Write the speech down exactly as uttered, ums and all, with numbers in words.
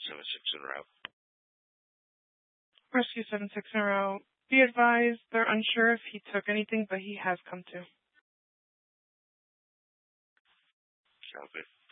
seven six in route. Rescue seven six in route. Be advised, they're unsure if he took anything, but he has come to. Copy.